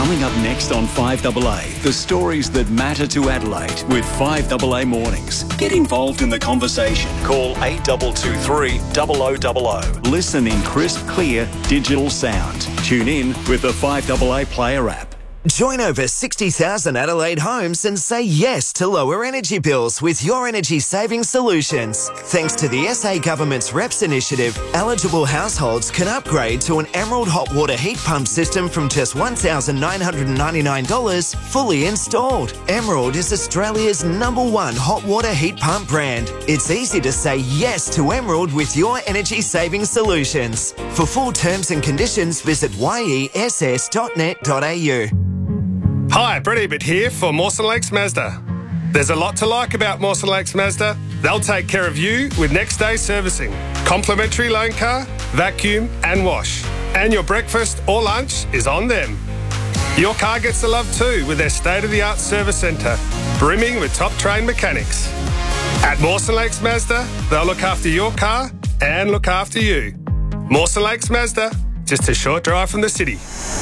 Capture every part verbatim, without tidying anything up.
Coming up next on five A A, the stories that matter to Adelaide with five A A Mornings. Get involved in the conversation. Call eight two two three, zero zero zero zero. Listen in crisp, clear, digital sound. Tune in with the five A A Player app. Join over sixty thousand Adelaide homes and say yes to lower energy bills with your energy saving solutions. Thanks to the S A Government's R E P S initiative, eligible households can upgrade to an Emerald hot water heat pump system from just one thousand nine hundred ninety-nine dollars fully installed. Emerald is Australia's number one hot water heat pump brand. It's easy to say yes to Emerald with your energy saving solutions. For full terms and conditions, visit y e s s dot net dot a u. Hi, Brett Ebert here for Mawson Lakes Mazda. There's a lot to like about Mawson Lakes Mazda. They'll take care of you with next day servicing, complimentary loan car, vacuum and wash. And your breakfast or lunch is on them. Your car gets the love too with their state-of-the-art service centre, brimming with top-trained mechanics. At Mawson Lakes Mazda, they'll look after your car and look after you. Mawson Lakes Mazda, just a short drive from the city.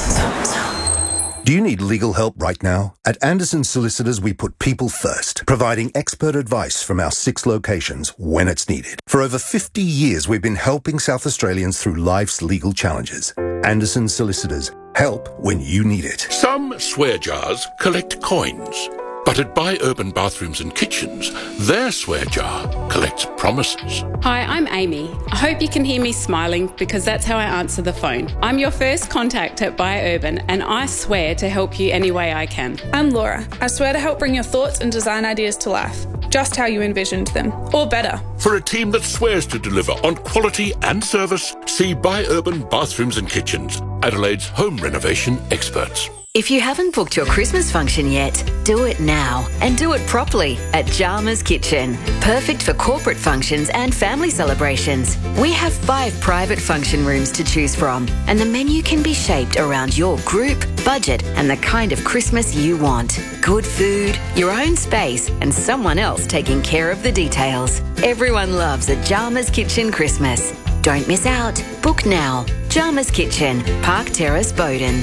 Do you need legal help right now? At Anderson Solicitors, we put people first, providing expert advice from our six locations when it's needed. For over fifty years, we've been helping South Australians through life's legal challenges. Anderson Solicitors, help when you need it. Some swear jars collect coins, but at Buy Urban Bathrooms and Kitchens, their swear jar collects promises. Hi, I'm Amy. I hope you can hear me smiling because that's how I answer the phone. I'm your first contact at Buy Urban and I swear to help you any way I can. I'm Laura. I swear to help bring your thoughts and design ideas to life, just how you envisioned them, or better. For a team that swears to deliver on quality and service, see Buy Urban Bathrooms and Kitchens, Adelaide's home renovation experts. If you haven't booked your Christmas function yet, do it now and do it properly at Jarmer's Kitchen. Perfect for corporate functions and family celebrations. We have five private function rooms to choose from and the menu can be shaped around your group, budget and the kind of Christmas you want. Good food, your own space and someone else taking care of the details. Everyone loves a Jarmer's Kitchen Christmas. Don't miss out. Book now. Jarmer's Kitchen, Park Terrace, Bowden.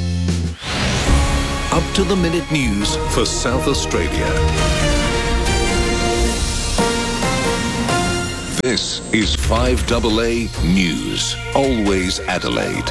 Up-to-the-minute news for South Australia. This is five A A News. Always Adelaide.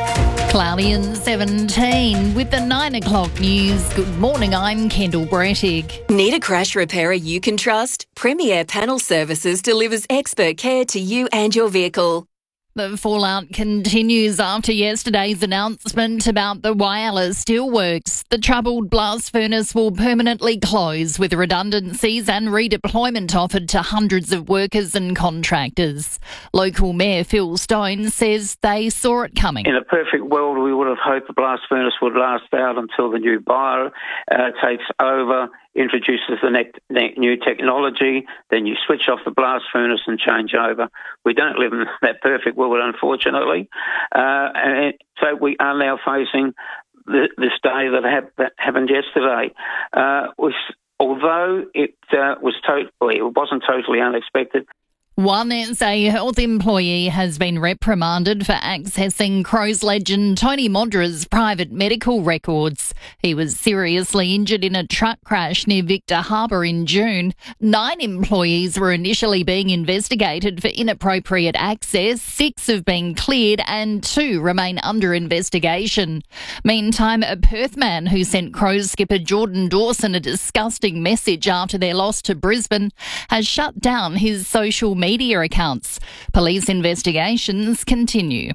Cloudy and seventeen with the nine o'clock news. Good morning, I'm Kendall Brettig. Need a crash repairer you can trust? Premier Panel Services delivers expert care to you and your vehicle. The fallout continues after yesterday's announcement about the Whyalla Steelworks. The troubled blast furnace will permanently close with redundancies and redeployment offered to hundreds of workers and contractors. Local Mayor Phil Stone says they saw it coming. In a perfect world, we would have hoped the blast furnace would last out until the new buyer uh, takes over, introduces the next, next new technology, then you switch off the blast furnace and change over. We don't live in that perfect world, unfortunately. Uh, and so we are now facing the, this day that, hap- that happened yesterday. Uh, was, although it uh, was totally, it wasn't totally unexpected. One S A Health employee has been reprimanded for accessing Crows legend Tony Modra's private medical records. He was seriously injured in a truck crash near Victor Harbour in June. Nine employees were initially being investigated for inappropriate access. Six have been cleared and two remain under investigation. Meantime, a Perth man who sent Crows skipper Jordan Dawson a disgusting message after their loss to Brisbane has shut down his social media media accounts. Police investigations continue.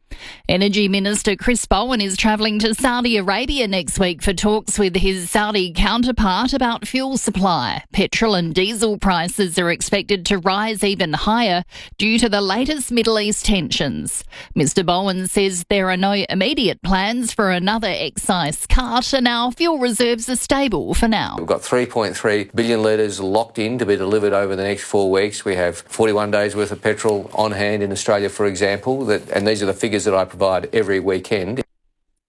Energy Minister Chris Bowen is travelling to Saudi Arabia next week for talks with his Saudi counterpart about fuel supply. Petrol and diesel prices are expected to rise even higher due to the latest Middle East tensions. Mister Bowen says there are no immediate plans for another excise cut and our fuel reserves are stable for now. We've got three point three billion litres locked in to be delivered over the next four weeks. We have forty-one days worth of petrol on hand in Australia, for example, that, and these are the figures that I provide every weekend.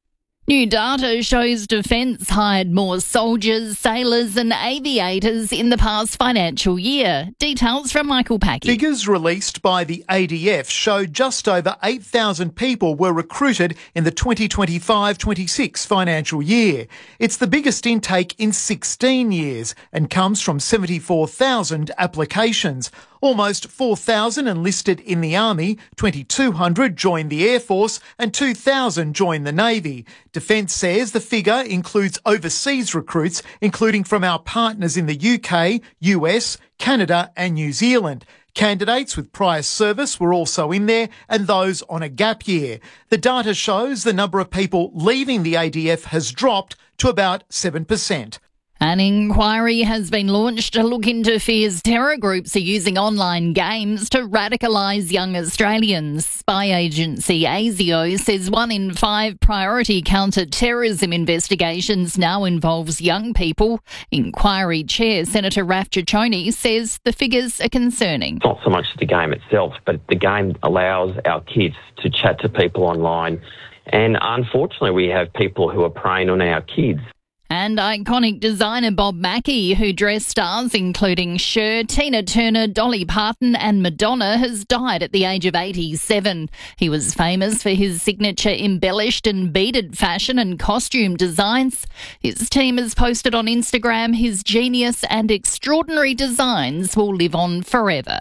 New data shows Defence hired more soldiers, sailors and aviators in the past financial year. Details from Michael Packy. Figures released by the A D F show just over eight thousand people were recruited in the twenty twenty-five twenty-six financial year. It's the biggest intake in sixteen years and comes from seventy-four thousand applications. Almost four thousand enlisted in the Army, twenty-two hundred joined the Air Force and two thousand joined the Navy. Defence says the figure includes overseas recruits, including from our partners in the U K, U S, Canada and New Zealand. Candidates with prior service were also in there and those on a gap year. The data shows the number of people leaving the A D F has dropped to about seven percent. An inquiry has been launched to look into fears terror groups are using online games to radicalise young Australians. Spy agency ASIO says one in five priority counter-terrorism investigations now involves young people. Inquiry Chair Senator Raf Ciccone says the figures are concerning. Not so much the game itself, but the game allows our kids to chat to people online. And unfortunately, we have people who are preying on our kids. And iconic designer Bob Mackie, who dressed stars including Cher, Tina Turner, Dolly Parton and Madonna, has died at the age of eighty-seven. He was famous for his signature embellished and beaded fashion and costume designs. His team has posted on Instagram his genius and extraordinary designs will live on forever.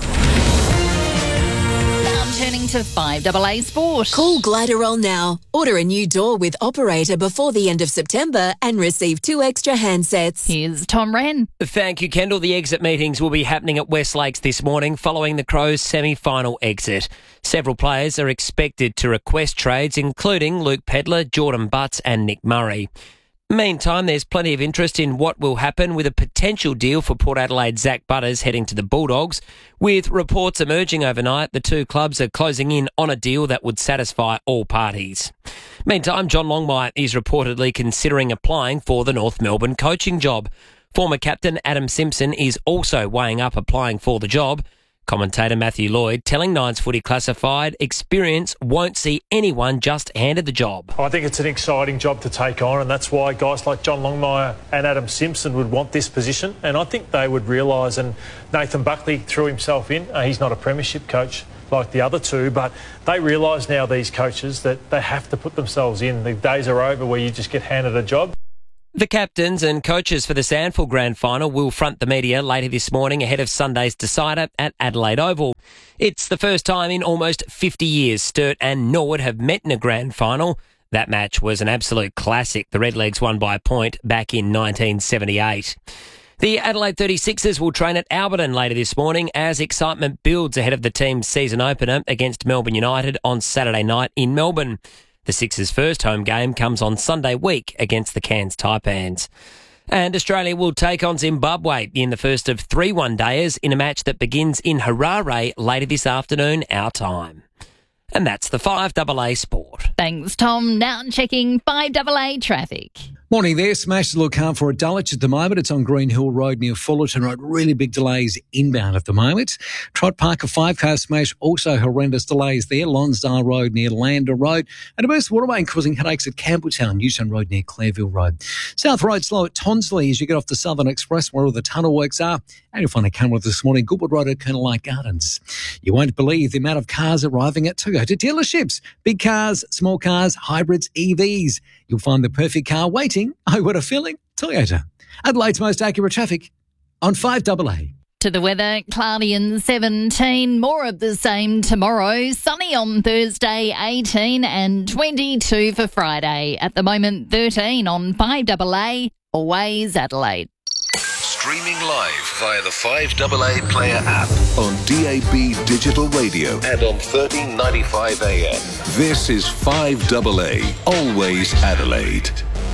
Turning to five A A Sport. Call Gliderol now. Order a new door with Operator before the end of September and receive two extra handsets. Here's Tom Wren. Thank you, Kendall. The exit meetings will be happening at West Lakes this morning following the Crows' semi-final exit. Several players are expected to request trades, including Luke Pedler, Jordan Butts and Nick Murray. Meantime, there's plenty of interest in what will happen with a potential deal for Port Adelaide's Zach Butters heading to the Bulldogs. With reports emerging overnight, the two clubs are closing in on a deal that would satisfy all parties. Meantime, John Longmire is reportedly considering applying for the North Melbourne coaching job. Former captain Adam Simpson is also weighing up applying for the job. Commentator Matthew Lloyd telling Nines Footy Classified experience won't see anyone just handed the job. I think it's an exciting job to take on, and that's why guys like John Longmire and Adam Simpson would want this position, and I think they would realise, and Nathan Buckley threw himself in. Uh, he's not a premiership coach like the other two, but they realise now, these coaches, that they have to put themselves in. The days are over where you just get handed a job. The captains and coaches for the Sandford Grand Final will front the media later this morning ahead of Sunday's decider at Adelaide Oval. It's the first time in almost fifty years Sturt and Norwood have met in a Grand Final. That match was an absolute classic. The Redlegs won by a point back in nineteen seventy-eight. The Adelaide thirty-sixers will train at Alberton later this morning as excitement builds ahead of the team's season opener against Melbourne United on Saturday night in Melbourne. The Sixers' first home game comes on Sunday week against the Cairns Taipans. And Australia will take on Zimbabwe in the first of three one-dayers in a match that begins in Harare later this afternoon, our time. And that's the five A A Sport. Thanks, Tom. Now checking five A A traffic. Morning there. Smashed look hard for a Dulwich at the moment. It's on Green Hill Road near Fullerton Road. Really big delays inbound at the moment. Trot Park, a five-car smash. Also horrendous delays there. Lonsdale Road near Lander Road. And a burst waterway causing headaches at Campbelltown, Newton Road near Clareville Road. South Road slow at Tonsley as you get off the Southern Express where all the tunnel works are. And you'll find a camera this morning, Goodwood Road at Colonel Light Gardens. You won't believe the amount of cars arriving at Toyota dealerships. Big cars, small cars, hybrids, E Vs. You'll find the perfect car waiting. Oh, what a feeling. Toyota. Adelaide's most accurate traffic on five A A. To the weather, cloudy and seventeen. More of the same tomorrow. Sunny on Thursday, eighteen and twenty-two for Friday. At the moment, thirteen on five A A. Always Adelaide. Streaming live via the five A A Player app on D A B Digital Radio and on thirteen ninety-five A M. This is five A A, always Adelaide.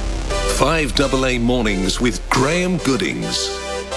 five A A Mornings with Graham Goodings.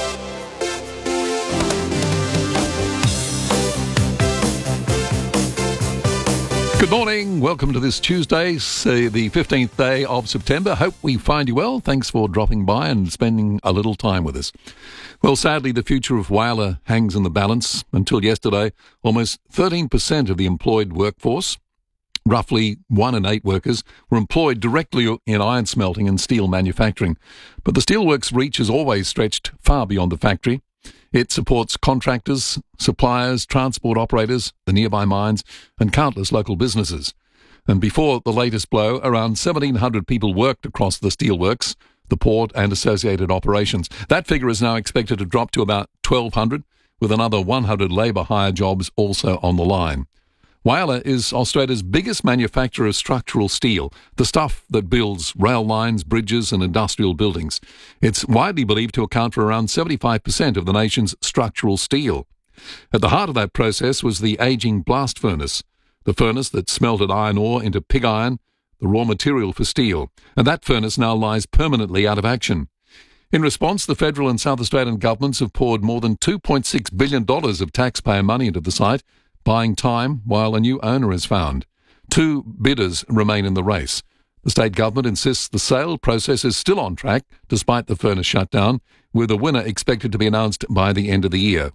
Good morning. Welcome to this Tuesday, uh, the fifteenth day of September. Hope we find you well. Thanks for dropping by and spending a little time with us. Well, sadly, the future of Whyalla hangs in the balance. Until yesterday, almost thirteen percent of the employed workforce Roughly one in eight workers were employed directly in iron smelting and steel manufacturing. But the steelworks' reach has always stretched far beyond the factory. It supports contractors, suppliers, transport operators, the nearby mines, and countless local businesses. And before the latest blow, around seventeen hundred people worked across the steelworks, the port and associated operations. That figure is now expected to drop to about twelve hundred, with another one hundred labour hire jobs also on the line. Whyalla is Australia's biggest manufacturer of structural steel, the stuff that builds rail lines, bridges and industrial buildings. It's widely believed to account for around seventy-five percent of the nation's structural steel. At the heart of that process was the ageing blast furnace, the furnace that smelted iron ore into pig iron, the raw material for steel, and that furnace now lies permanently out of action. In response, the federal and South Australian governments have poured more than two point six billion dollars of taxpayer money into the site, buying time while a new owner is found. Two bidders remain in the race. The state government insists the sale process is still on track, despite the furnace shutdown, with a winner expected to be announced by the end of the year.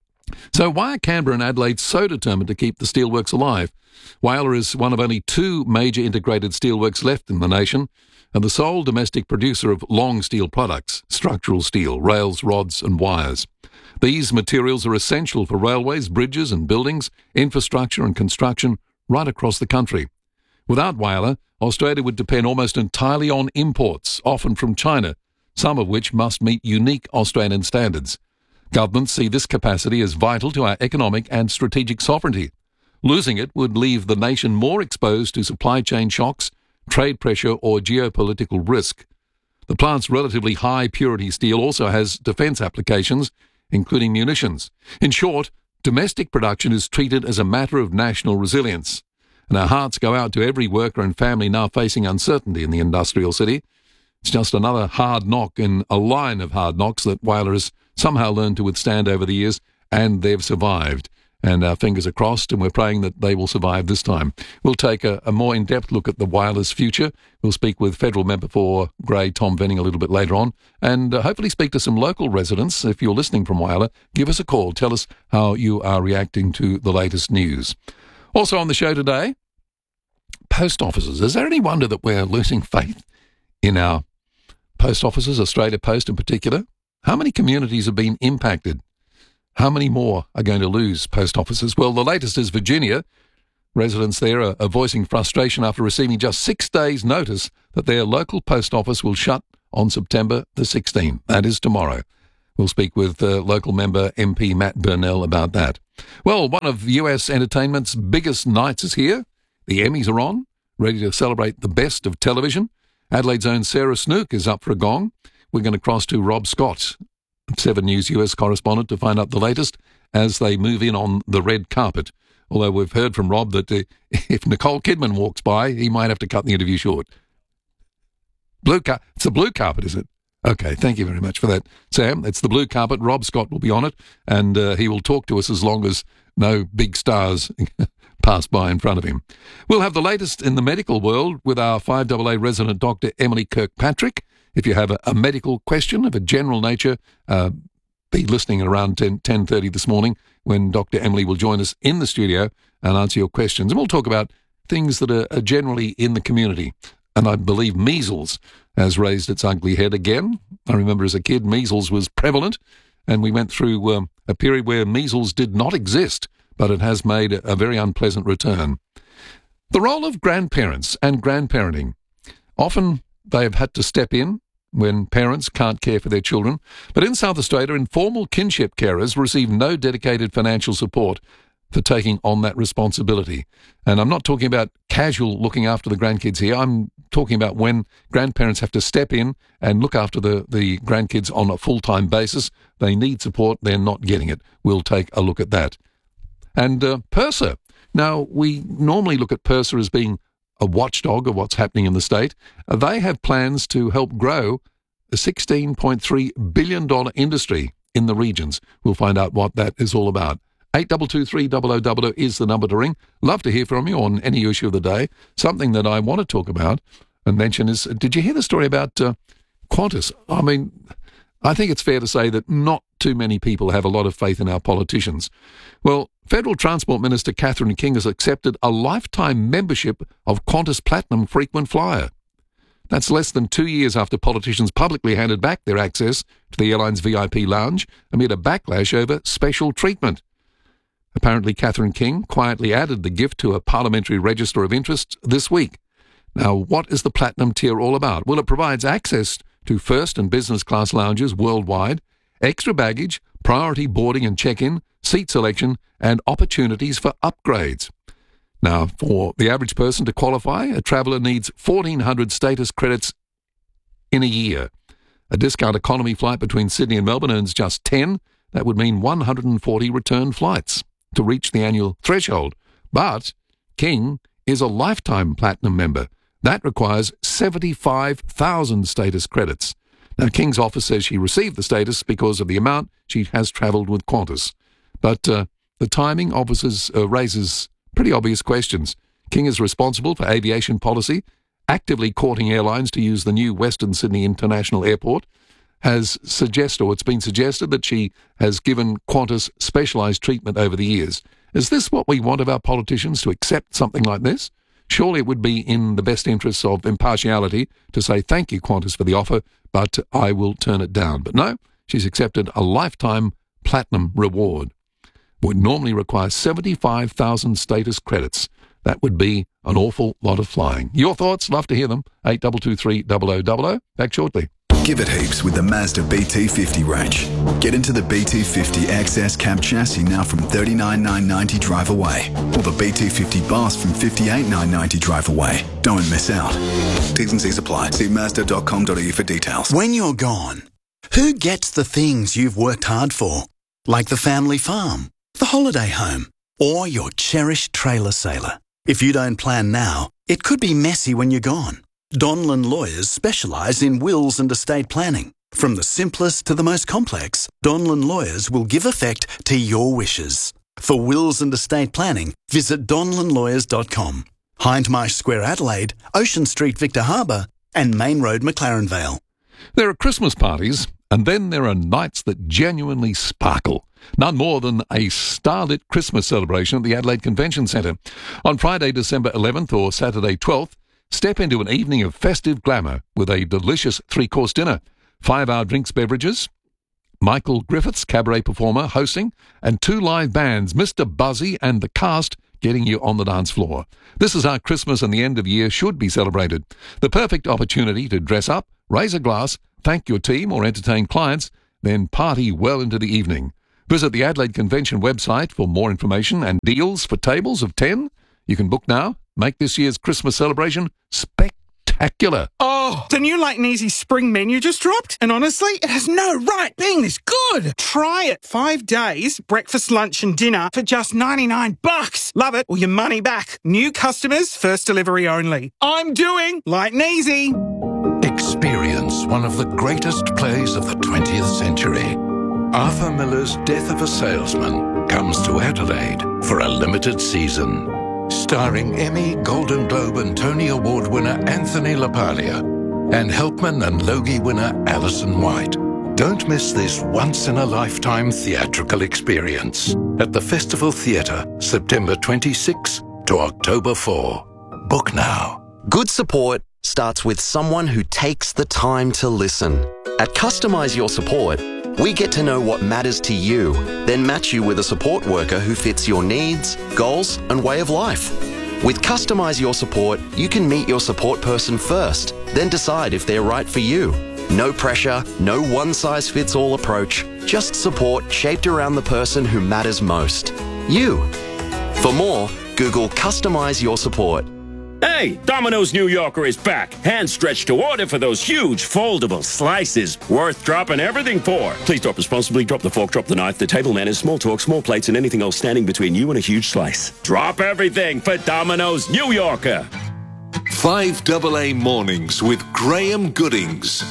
So why are Canberra and Adelaide so determined to keep the steelworks alive? Whyalla is one of only two major integrated steelworks left in the nation, and the sole domestic producer of long steel products, structural steel, rails, rods and wires. These materials are essential for railways, bridges and buildings, infrastructure and construction right across the country. Without Whyalla, Australia would depend almost entirely on imports, often from China, some of which must meet unique Australian standards. Governments see this capacity as vital to our economic and strategic sovereignty. Losing it would leave the nation more exposed to supply chain shocks, trade pressure or geopolitical risk. The plant's relatively high purity steel also has defence applications, including munitions. In short, domestic production is treated as a matter of national resilience. And our hearts go out to every worker and family now facing uncertainty in the industrial city. It's just another hard knock in a line of hard knocks that Whyalla has somehow learned to withstand over the years, and they've survived. And our fingers are crossed, and we're praying that they will survive this time. We'll take a, a more in-depth look at the Whyalla's future. We'll speak with federal member for Grey, Tom Venning, a little bit later on, and uh, hopefully speak to some local residents. If you're listening from Whyalla, give us a call. Tell us how you are reacting to the latest news. Also on the show today, post offices. Is there any wonder that we're losing faith in our post offices, Australia Post in particular? How many communities have been impacted? How many more are going to lose post offices? Well, the latest is Virginia. Residents there are, are voicing frustration after receiving just six days' notice that their local post office will shut on September the sixteenth. That is tomorrow. We'll speak with uh, local member M P Matt Burnell about that. Well, one of U S entertainment's biggest nights is here. The Emmys are on, ready to celebrate the best of television. Adelaide's own Sarah Snook is up for a gong. We're going to cross to Rob Scott, Seven News U S correspondent, to find out the latest as they move in on the red carpet. Although we've heard from Rob that uh, if Nicole Kidman walks by, he might have to cut the interview short. Blue car- It's the blue carpet, is it? Okay, thank you very much for that, Sam. It's the blue carpet. Rob Scott will be on it, and uh, he will talk to us as long as no big stars pass by in front of him. We'll have the latest in the medical world with our five A A resident Doctor Emily Kirkpatrick. If you have a, a medical question of a general nature, uh, be listening around ten thirty this morning when Doctor Emily will join us in the studio and answer your questions. And we'll talk about things that are, are generally in the community. And I believe measles has raised its ugly head again. I remember as a kid, measles was prevalent, and we went through um, a period where measles did not exist, but it has made a, a very unpleasant return. The role of grandparents and grandparenting. Often they have had to step in when parents can't care for their children. But in South Australia, informal kinship carers receive no dedicated financial support for taking on that responsibility. And I'm not talking about casual looking after the grandkids here. I'm talking about when grandparents have to step in and look after the, the grandkids on a full-time basis. They need support. They're not getting it. We'll take a look at that. And uh, PIRSA. Now, we normally look at PIRSA as being a watchdog of what's happening in the state. Uh, they have plans to help grow a sixteen point three billion dollars industry in the regions. We'll find out what that is all about. eight two two three double oh double oh is the number to ring. Love to hear from you on any issue of the day. Something that I want to talk about and mention is, did you hear the story about uh, Qantas? I mean, I think it's fair to say that not too many people have a lot of faith in our politicians. Well, Federal Transport Minister Catherine King has accepted a lifetime membership of Qantas Platinum frequent flyer. That's less than two years after politicians publicly handed back their access to the airline's V I P lounge amid a backlash over special treatment. Apparently, Catherine King quietly added the gift to a parliamentary register of interests this week. Now, what is the Platinum tier all about? Well, it provides access to first and business class lounges worldwide, extra baggage, priority boarding and check-in, seat selection, and opportunities for upgrades. Now, for the average person to qualify, a traveller needs fourteen hundred status credits in a year. A discount economy flight between Sydney and Melbourne earns just ten. That would mean one hundred forty return flights to reach the annual threshold. But King is a lifetime Platinum member. That requires seventy-five thousand status credits. Now, King's office says she received the status because of the amount she has travelled with Qantas. But uh, the timing obviously uh, raises pretty obvious questions. King is responsible for aviation policy, actively courting airlines to use the new Western Sydney International Airport, has suggested, or it's been suggested, that she has given Qantas specialised treatment over the years. Is this what we want of our politicians, to accept something like this? Surely it would be in the best interests of impartiality to say thank you, Qantas, for the offer, but I will turn it down. But no, she's accepted a lifetime Platinum reward. Would normally require seventy-five thousand status credits. That would be an awful lot of flying. Your thoughts? Love to hear them. eight two two three, double oh double oh. Back shortly. Give it heaps with the Mazda B T fifty range. Get into the B T fifty X S cab chassis now from thirty-nine thousand nine hundred ninety dollars drive away, or the B T fifty Bass from fifty-eight thousand nine hundred ninety dollars drive away. Don't miss out. T's and C's apply. See mazda dot com dot a u for details. When you're gone, who gets the things you've worked hard for? Like the family farm, the holiday home, or your cherished trailer sailor. If you don't plan now, it could be messy when you're gone. Donlan Lawyers specialise in wills and estate planning. From the simplest to the most complex, Donlan Lawyers will give effect to your wishes. For wills and estate planning, visit donlan lawyers dot com. Hindmarsh Square, Adelaide, Ocean Street, Victor Harbour, and Main Road, McLaren Vale. There are Christmas parties, and then there are nights that genuinely sparkle. None more than a starlit Christmas celebration at the Adelaide Convention Centre. On Friday, December eleventh or Saturday twelfth, step into an evening of festive glamour with a delicious three-course dinner, five-hour drinks, beverages, Michael Griffiths, cabaret performer, hosting, and two live bands, Mister Buzzy and the cast, getting you on the dance floor. This is how Christmas and the end of year should be celebrated. The perfect opportunity to dress up, raise a glass, thank your team or entertain clients, then party well into the evening. Visit the Adelaide Convention website for more information and deals for tables of ten. You can book now. Make this year's Christmas celebration spectacular. Oh, the new Light and Easy spring menu just dropped, and honestly, it has no right being this good. Try it. Five days, breakfast, lunch and dinner for just ninety-nine bucks. Love it or your money back. New customers, first delivery only. I'm doing Light and Easy. Experience one of the greatest plays of the twentieth century. Arthur Miller's Death of a Salesman comes to Adelaide for a limited season. Starring Emmy, Golden Globe and Tony Award winner Anthony LaPaglia and Helpman and Logie winner Alison White. Don't miss this once-in-a-lifetime theatrical experience at the Festival Theatre, September twenty-sixth to October fourth. Book now. Good support starts with someone who takes the time to listen. At Customise Your Support, we get to know what matters to you, then match you with a support worker who fits your needs, goals, and way of life. With Customise Your Support, you can meet your support person first, then decide if they're right for you. No pressure, no one-size-fits-all approach, just support shaped around the person who matters most. You. For more, Google Customise Your Support. Hey, Domino's New Yorker is back. Hand stretched to order for those huge foldable slices. Worth dropping everything for. Please drop responsibly. Drop the fork, drop the knife, the table manners, small talk, small plates, and anything else standing between you and a huge slice. Drop everything for Domino's New Yorker. five double A Mornings with Graham Goodings.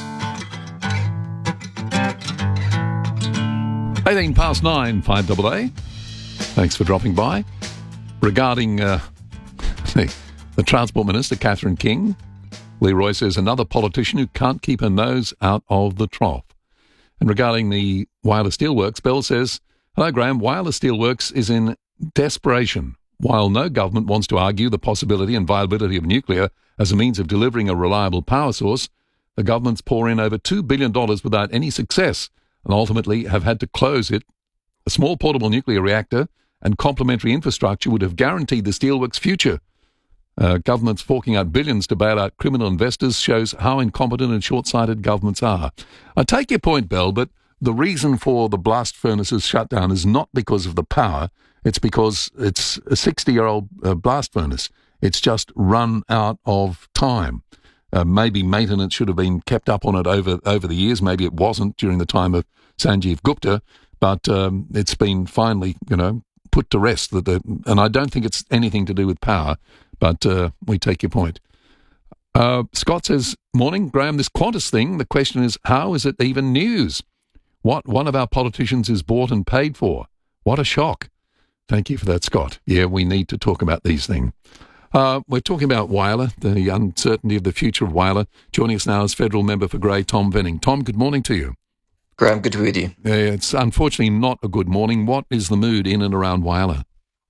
eighteen past nine, five double A. Thanks for dropping by. Regarding uh, the, the Transport Minister, Catherine King, Leroy says another politician who can't keep her nose out of the trough. And regarding the Whyalla Steelworks, Bell says, hello, Graham, Whyalla Steelworks is in desperation. While no government wants to argue the possibility and viability of nuclear as a means of delivering a reliable power source, the governments pour in over two billion dollars without any success and ultimately have had to close it. A small portable nuclear reactor and complementary infrastructure would have guaranteed the steelworks' future. Uh, governments forking out billions to bail out criminal investors shows how incompetent and short-sighted governments are. I take your point, Bell, but the reason for the blast furnaces shutdown is not because of the power. It's because it's a sixty-year-old uh, blast furnace. It's just run out of time. Uh, maybe maintenance should have been kept up on it over over the years. Maybe it wasn't during the time of Sanjeev Gupta, but um, it's been finally, you know, put to rest. That the, and I don't think it's anything to do with power, but uh, we take your point. Uh, Scott says, morning, Graham, this Qantas thing, the question is, how is it even news? What one of our politicians is bought and paid for? What a shock. Thank you for that, Scott. Yeah, we need to talk about these things. Uh, we're talking about Whyalla, the uncertainty of the future of Whyalla. Joining us now is Federal Member for Grey, Tom Venning. Tom, good morning to you. Graham, good to be with you. Uh, it's unfortunately not a good morning. What is the mood in and around Whyalla?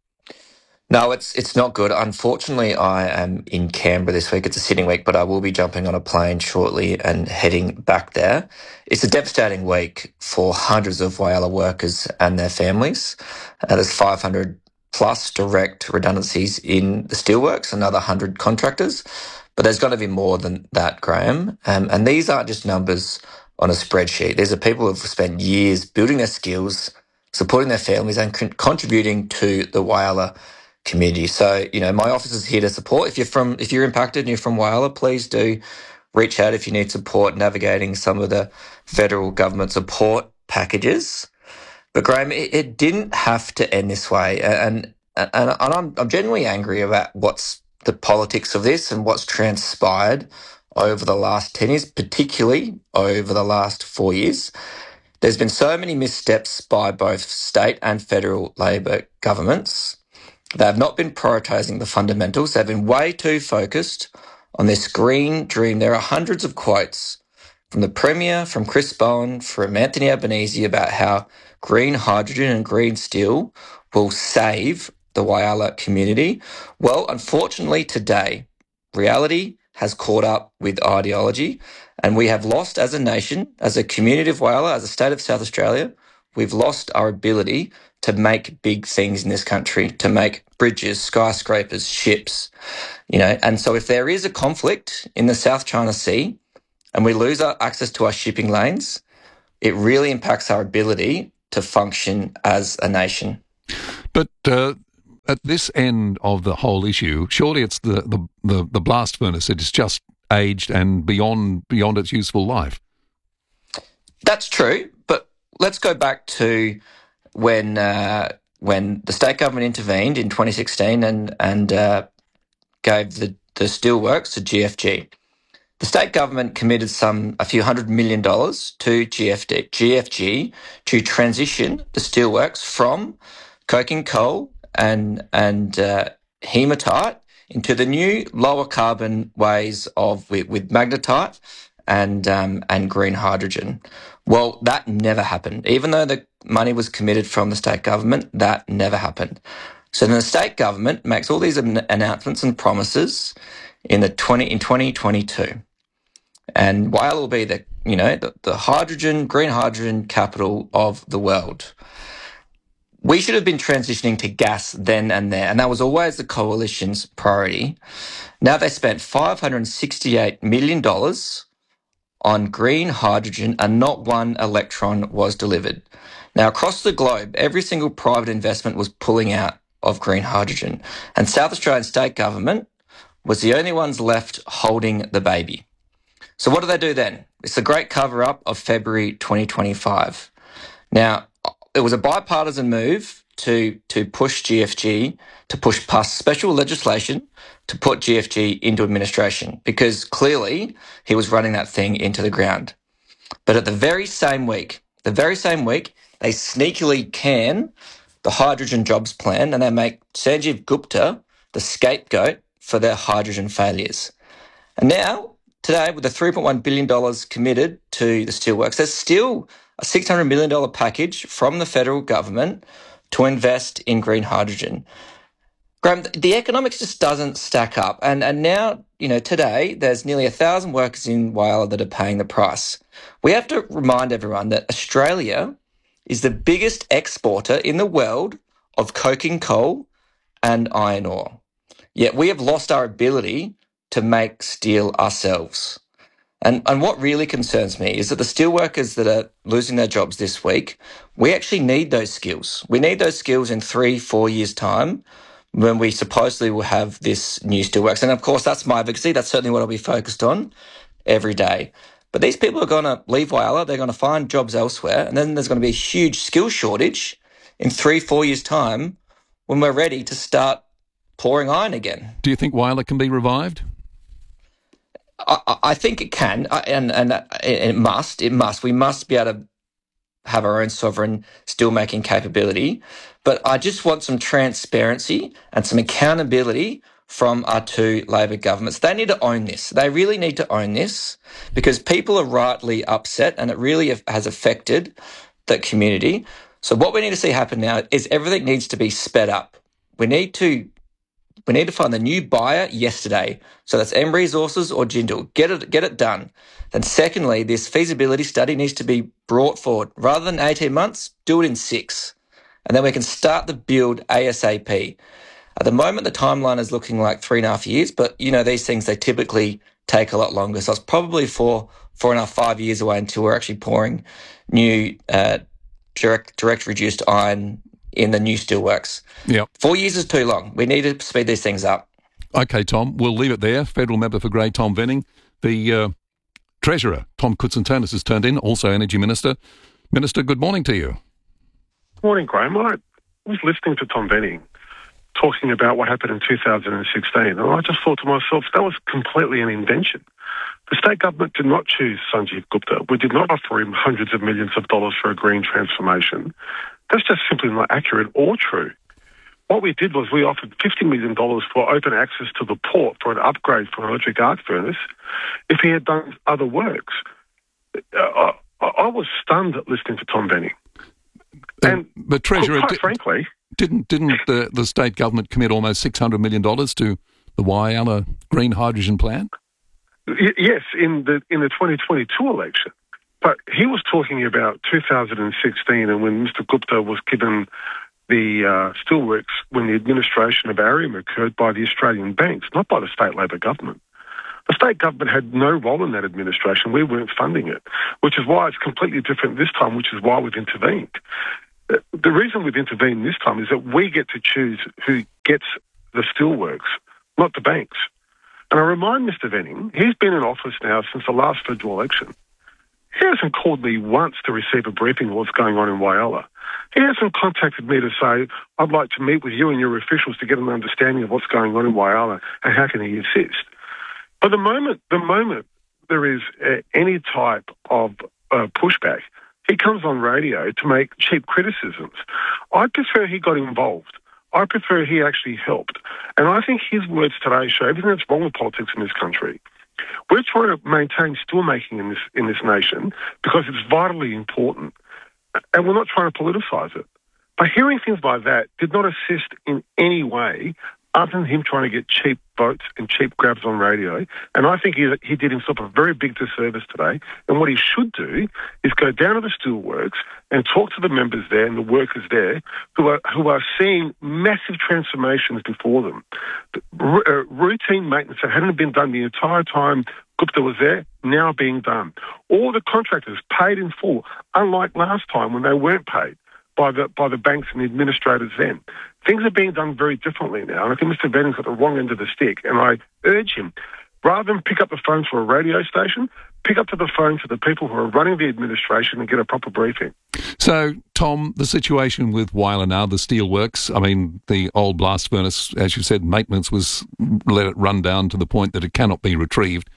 No, it's it's not good. Unfortunately, I am in Canberra this week. It's a sitting week, but I will be jumping on a plane shortly and heading back there. It's a devastating week for hundreds of Whyalla workers and their families. Uh, there's five hundred plus direct redundancies in the steelworks, another one hundred contractors. But there's got to be more than that, Graham. Um, and these aren't just numbers on a spreadsheet. These are people who have spent years building their skills, supporting their families and con- contributing to the Whyalla community. So, you know, my office is here to support. If you're from, if you're impacted and you're from Whyalla, please do reach out if you need support navigating some of the federal government support packages. But Graham, it, it didn't have to end this way, and and, and I'm I'm genuinely angry about what's the politics of this and what's transpired over the last ten years, particularly over the last four years. There's been so many missteps by both state and federal Labor governments. They have not been prioritising the fundamentals. They've been way too focused on this green dream. There are hundreds of quotes from the Premier, from Chris Bowen, from Anthony Albanese about how green hydrogen and green steel will save the Whyalla community. Well, unfortunately today, reality has caught up with ideology, and we have lost as a nation, as a community of Whyalla, as a state of South Australia, we've lost our ability to make big things in this country, to make bridges, skyscrapers, ships, you know. And so if there is a conflict in the South China Sea and we lose our access to our shipping lanes, it really impacts our ability to function as a nation. But uh, at this end of the whole issue, surely it's the, the, the, the blast furnace that is just aged and beyond beyond its useful life. That's true, but let's go back to when uh, when the state government intervened in twenty sixteen and and uh, gave the, the steelworks to G F G. The state government committed some a few hundred million dollars to G F D, G F G to transition the steelworks from coking coal and and uh, hematite into the new lower carbon ways of with, with magnetite and um, and green hydrogen. Well, that never happened. Even though the money was committed from the state government, that never happened. So then the state government makes all these an- announcements and promises in the twenty in twenty twenty-two. And Whyalla will be the, you know, the, the hydrogen, green hydrogen capital of the world. We should have been transitioning to gas then and there, and that was always the coalition's priority. Now they spent five hundred sixty-eight million dollars on green hydrogen and not one electron was delivered. Now across the globe, every single private investment was pulling out of green hydrogen, and South Australian state government was the only ones left holding the baby. So what do they do then? It's a great cover-up of February twenty twenty-five. Now, it was a bipartisan move to, to push G F G, to push past special legislation to put G F G into administration, because clearly he was running that thing into the ground. But at the very same week, the very same week, they sneakily can the hydrogen jobs plan and they make Sanjeev Gupta the scapegoat for their hydrogen failures. And now, today, with the three point one billion dollars committed to the steelworks, there's still a six hundred million dollars package from the federal government to invest in green hydrogen. Graham, the economics just doesn't stack up. And and now, you know, today there's nearly a thousand workers in Whyalla that are paying the price. We have to remind everyone that Australia is the biggest exporter in the world of coking coal and iron ore. Yet we have lost our ability to make steel ourselves. And and what really concerns me is that the steelworkers that are losing their jobs this week, we actually need those skills. We need those skills in three, four years' time when we supposedly will have this new steelworks. And of course, that's my advocacy. That's certainly what I'll be focused on every day. But these people are going to leave Whyalla. They're going to find jobs elsewhere. And then there's going to be a huge skill shortage in three, four years' time when we're ready to start pouring iron again. Do you think Whyalla can be revived? I, I think it can, and, and it must. It must. We must be able to have our own sovereign steelmaking capability. But I just want some transparency and some accountability from our two Labor governments. They need to own this. They really need to own this because people are rightly upset and it really has affected the community. So what we need to see happen now is everything needs to be sped up. We need to we need to find the new buyer yesterday. So that's M Resources or Jindal. Get it, get it done. Then secondly, this feasibility study needs to be brought forward. Rather than eighteen months, do it in six. And then we can start the build ASAP. At the moment, the timeline is looking like three and a half years, but you know, these things, they typically take a lot longer. So it's probably four, four and a half, five years away until we're actually pouring new uh, direct, direct reduced iron in the new steelworks. Yep. Four years is too long. We need to speed these things up. Okay, Tom, we'll leave it there. Federal member for Grey, Tom Venning. The uh, Treasurer, Tom Koutsantonis, has turned in, also Energy Minister. Minister, good morning to you. Morning, Graham. I was listening to Tom Venning talking about what happened in two thousand sixteen, and I just thought to myself, that was completely an invention. The state government did not choose Sanjeev Gupta. We did not offer him hundreds of millions of dollars for a green transformation. That's just simply not accurate or true. What we did was we offered fifty million dollars for open access to the port for an upgrade for an electric arc furnace if he had done other works. I, I was stunned at listening to Tom Venning. And uh, but Treasurer, quite di- frankly, didn't didn't the, the state government commit almost six hundred million dollars to the Whyalla green hydrogen plan? Y- yes, in the in the twenty twenty-two election. But he was talking about two thousand sixteen and when Mister Gupta was given the uh, steelworks when the administration of Arium occurred by the Australian banks, not by the state Labor government. The state government had no role in that administration. We weren't funding it, which is why it's completely different this time, which is why we've intervened. The reason we've intervened this time is that we get to choose who gets the steelworks, not the banks. And I remind Mister Venning, he's been in office now since the last federal election. He hasn't called me once to receive a briefing of what's going on in Whyalla. He hasn't contacted me to say, I'd like to meet with you and your officials to get an understanding of what's going on in Whyalla and how can he assist. But the moment, the moment there is uh, any type of uh, pushback, he comes on radio to make cheap criticisms. I prefer he got involved. I prefer he actually helped. And I think his words today show everything that's wrong with politics in this country. We're trying to maintain steelmaking in this in this nation because it's vitally important, and we're not trying to politicise it. But hearing things like that did not assist in any way other than him trying to get cheap votes and cheap grabs on radio. And I think he, he did himself a very big disservice today. And what he should do is go down to the steelworks and talk to the members there and the workers there who are who are seeing massive transformations before them. R- uh, routine maintenance that hadn't been done the entire time Gupta was there, now being done. All the contractors paid in full, unlike last time when they weren't paid by the by the banks and the administrators then. Things are being done very differently now, and I think Mister Venning's got the wrong end of the stick, and I urge him, rather than pick up the phone to a radio station, pick up to the phone to the people who are running the administration and get a proper briefing. So, Tom, the situation with Whyalla now, the steelworks, I mean, the old blast furnace, as you said, maintenance was let it run down to the point that it cannot be retrieved.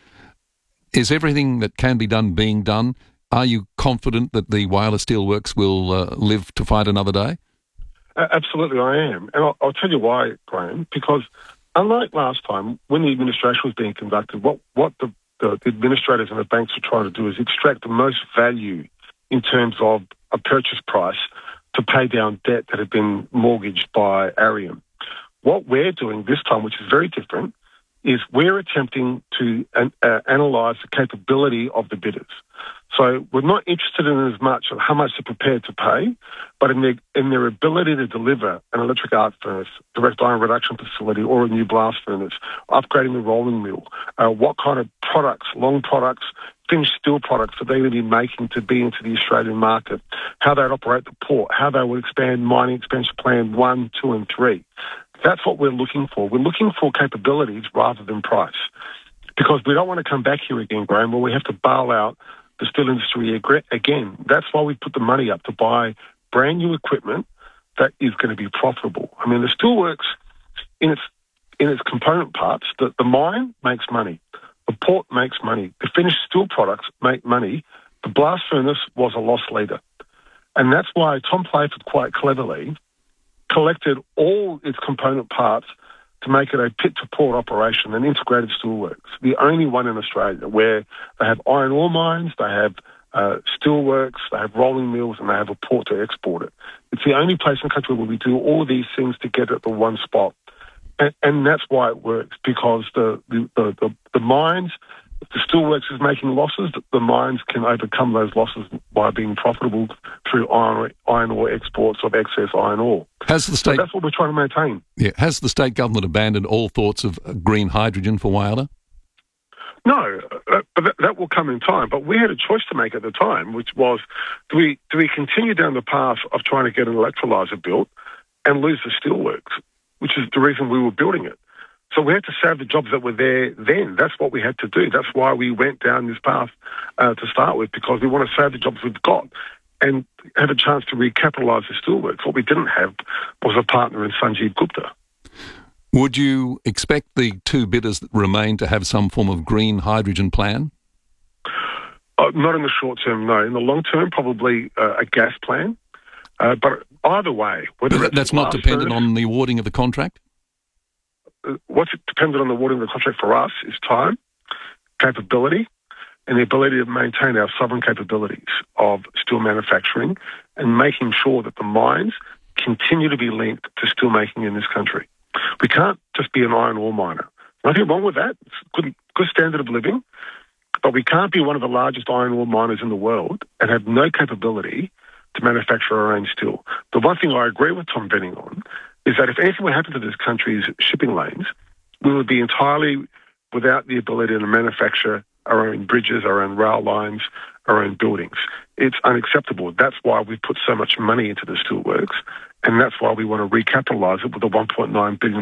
Is everything that can be done being done? Are you confident that the Whyalla Steelworks will uh, live to fight another day? Uh, absolutely, I am. And I'll, I'll tell you why, Graham, because unlike last time, when the administration was being conducted, what, what the, the, the administrators and the banks are trying to do is extract the most value in terms of a purchase price to pay down debt that had been mortgaged by Arrium. What we're doing this time, which is very different, is we're attempting to uh, analyse the capability of the bidders. So we're not interested in as much of how much they're prepared to pay, but in their, in their ability to deliver an electric arc furnace, direct iron reduction facility, or a new blast furnace, upgrading the rolling mill, uh, what kind of products, long products, finished steel products that they're going to be making to be into the Australian market, how they'd operate the port, how they would expand mining expansion plan one, two and three. That's what we're looking for. We're looking for capabilities rather than price, because we don't want to come back here again, Graham, where we have to bail out the steel industry again. That's why we put the money up to buy brand new equipment that is going to be profitable. I mean, the steelworks, in its in its component parts, the, the mine makes money, the port makes money, the finished steel products make money. The blast furnace was a loss leader. And that's why Tom Playford quite cleverly collected all its component parts to make it a pit-to-port operation, an integrated steelworks, the only one in Australia where they have iron ore mines, they have uh, steelworks, they have rolling mills, and they have a port to export it. It's the only place in the country where we do all these things together at the one spot. And, and that's why it works, because the, the, the, the, the mines, if the steelworks is making losses, the mines can overcome those losses by being profitable through iron, iron ore exports of excess iron ore. Has the state? So that's what we're trying to maintain. Yeah. Has the state government abandoned all thoughts of green hydrogen for Whyalla? No, uh, but that, that will come in time. But we had a choice to make at the time, which was, do we do we continue down the path of trying to get an electrolyser built and lose the steelworks, which is the reason we were building it. So we had to save the jobs that were there then. That's what we had to do. That's why we went down this path uh, to start with, because we want to save the jobs we've got and have a chance to recapitalise the steelworks. What we didn't have was a partner in Sanjeev Gupta. Would you expect the two bidders that remain to have some form of green hydrogen plan? Uh, not in the short term, no. In the long term, probably uh, a gas plan. Uh, but either way... whether it's That's not dependent furnace, on the awarding of the contract? What's dependent on the awarding of the contract for us is time, capability, and the ability to maintain our sovereign capabilities of steel manufacturing and making sure that the mines continue to be linked to steel making in this country. We can't just be an iron ore miner. Nothing wrong with that. It's a good, good standard of living. But we can't be one of the largest iron ore miners in the world and have no capability to manufacture our own steel. The one thing I agree with Tom Benning on is that if anything would happen to this country's shipping lanes, we would be entirely without the ability to manufacture our own bridges, our own rail lines, our own buildings. It's unacceptable. That's why we've put so much money into the steelworks, and that's why we want to recapitalise it with a one point nine billion